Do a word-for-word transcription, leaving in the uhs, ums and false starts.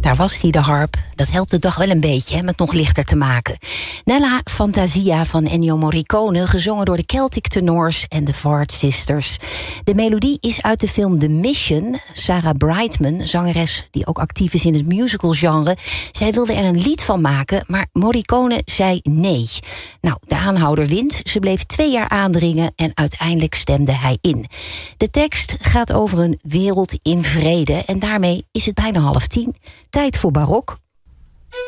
daar was hij, de harp. Dat helpt de dag wel een beetje, hè, om het nog lichter te maken. Nella Fantasia van Ennio Morricone, gezongen door de Celtic Tenors en de Vard Sisters. De melodie is uit de film The Mission. Sarah Brightman, zangeres die ook actief is in het musicalgenre, zij wilde er een lied van maken, maar Morricone zei nee. Nou, de aanhouder wint. Ze bleef twee jaar aandringen en uiteindelijk stemde hij in. De tekst gaat over een wereld in vrede en daarmee is het bijna half tien. Tijd voor barok.